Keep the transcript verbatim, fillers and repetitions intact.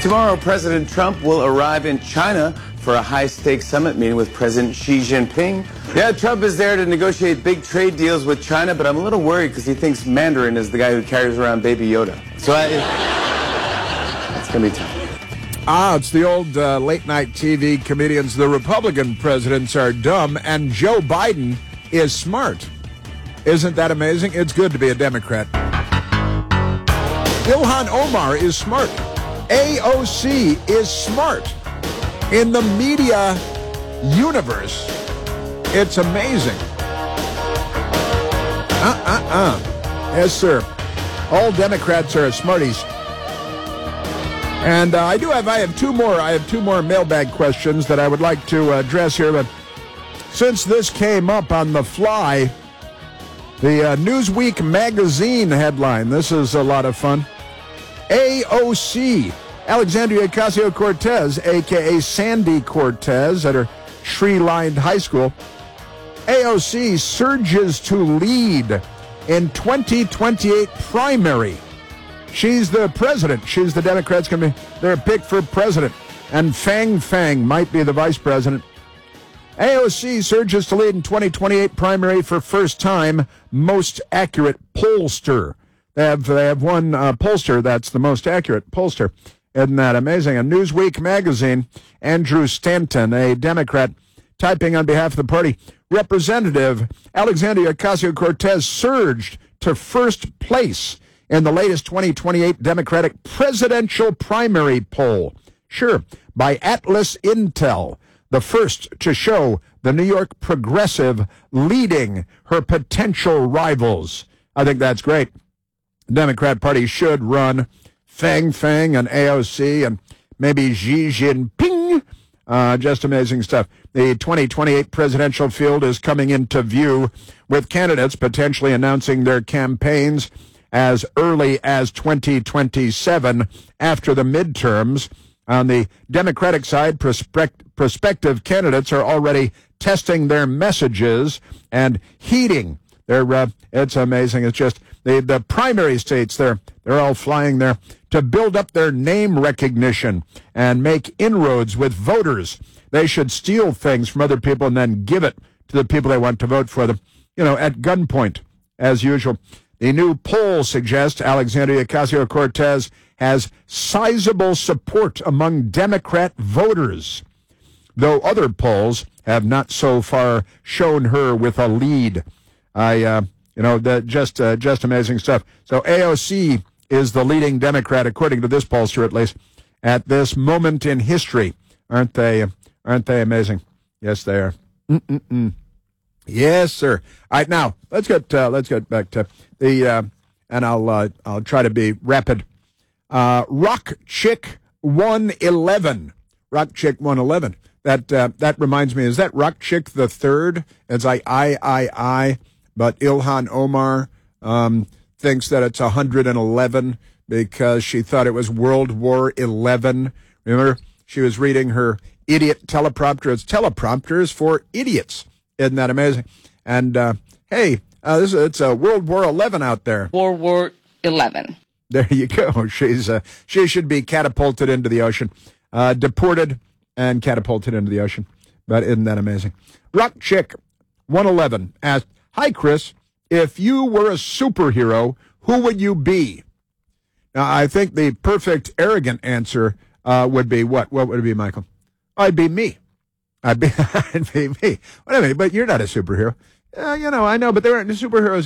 Tomorrow, President Trump will arrive in China for a high-stakes summit meeting with President Xi Jinping. Yeah, Trump is there to negotiate big trade deals with China, but I'm a little worried because he thinks Mandarin is the guy who carries around Baby Yoda. So I, it's going to be tough. Ah, it's the old uh, late-night T V comedians. The Republican presidents are dumb, and Joe Biden is smart. Isn't that amazing? It's good to be a Democrat. Ilhan Omar is smart. A O C is smart. In the media universe, it's amazing. Uh-uh-uh. Yes, sir. All Democrats are smarties. And uh, I do have, I have two more, I have two more mailbag questions that I would like to address here. But since this came up on the fly, the uh, Newsweek magazine headline, this is a lot of fun. A O C, Alexandria Ocasio-Cortez, a k a. Sandy Cortez, at her tree-lined high school. A O C surges to lead in twenty twenty-eight primary. She's the president. She's the Democrats going to be their pick for president. And Fang Fang might be the vice president. A O C surges to lead in twenty twenty-eight primary for first time most accurate pollster. They have, they have one uh, pollster that's the most accurate pollster. Isn't that amazing? A Newsweek magazine, Andrew Stanton, a Democrat, typing on behalf of the party. Representative Alexandria Ocasio-Cortez surged to first place in the latest twenty twenty-eight Democratic presidential primary poll. Sure, by Atlas Intel, the first to show the New York progressive leading her potential rivals. I think that's great. The Democrat Party should run Fang Fang and A O C and maybe Xi Jinping. Uh, just amazing stuff. The twenty twenty-eight presidential field is coming into view with candidates potentially announcing their campaigns as early as twenty twenty-seven after the midterms. On the Democratic side, prospect, prospective candidates are already testing their messages and heeding their, uh, it's amazing. It's just the, the primary states, they're, they're all flying there to build up their name recognition and make inroads with voters. They should steal things from other people and then give it to the people they want to vote for them, you know, at gunpoint, as usual. The new poll suggests Alexandria Ocasio-Cortez has sizable support among Democrat voters, though other polls have not so far shown her with a lead. I, uh, you know, the, just uh, just amazing stuff. So A O C is the leading Democrat, according to this pollster at least, at this moment in history. Aren't they? Aren't they amazing? Yes, they are. Mm-mm-mm. Yes, sir. All right, now let's get uh, let's get back to the uh, and I'll uh, I'll try to be rapid. Uh, Rock Chick one eleven. Rock Chick one eleven. That uh, that reminds me. Is that Rock Chick the third? It's like I I I, but Ilhan Omar um, thinks that it's one hundred eleven because she thought it was World War eleven. Remember, she was reading her idiot teleprompter. It's teleprompters for idiots. Isn't that amazing? And, uh, hey, uh, this, it's a World War eleven out there. World War eleven. There you go. She's uh, she should be catapulted into the ocean, uh, deported and catapulted into the ocean. But isn't that amazing? Rock Chick one eleven asked, "Hi, Chris. If you were a superhero, who would you be?" Now, I think the perfect arrogant answer uh, would be what? What would it be, Michael? I'd be me. I'd be, I'd be me. Wait a minute, but you're not a superhero. Uh, you know, I know, but there aren't superheroes